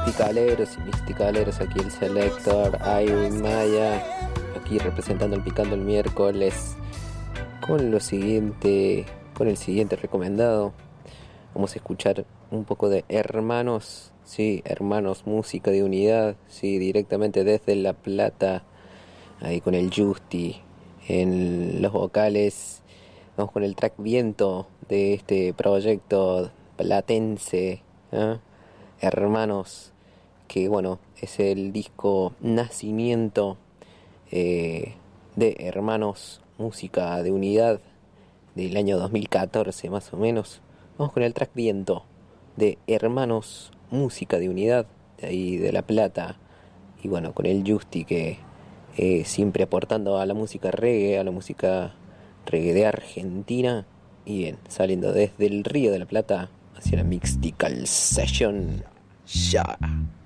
Misticaleros y misticaleros, aquí el Selector, Iron Maya, aquí representando el Picando el Miércoles con lo siguiente, con el siguiente recomendado. Vamos a escuchar un poco de Hermanos, sí, Hermanos, música de unidad, sí, directamente desde La Plata, ahí con el Justi en los vocales. Vamos con el track Viento de este proyecto platense, ¿eh? Hermanos, que bueno, es el disco Nacimiento de Hermanos, música de unidad del año 2014 más o menos. Vamos con el track Viento de Hermanos, música de unidad, de ahí de La Plata, y bueno, con el Justi que siempre aportando a la música reggae, a la música reggae de Argentina, y bien, saliendo desde el Río de la Plata hacia la Mystical Session. Ya.